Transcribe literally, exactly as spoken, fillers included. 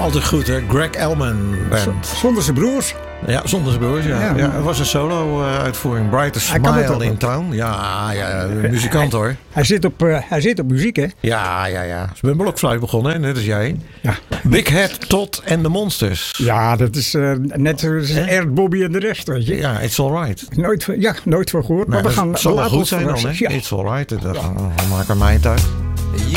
altijd goed, hè? Greg Elman Band. Zonder zijn broers. Ja, zonder zijn broers, ja. Ja. ja. Het was een solo-uitvoering. Brightest Hij kan het Smile ook in wel. Town. Ja, ja, muzikant hoor. Hij zit op, uh, hij zit op muziek, hè? Ja, ja, ja. Ze ben blokfluit begonnen, hè? Net als jij. Ja. Big Head, Todd en de Monsters. Ja, dat is uh, net zoals Erd, Bobby en de rest, weet je. Ja, It's Alright. Nooit, van- ja, nooit van gehoord. Nee, maar we gaan dat zal wel laten goed ons zijn dan, hè? verrassen. Ja. It's Alright. Dat ja. Maak er mij uit.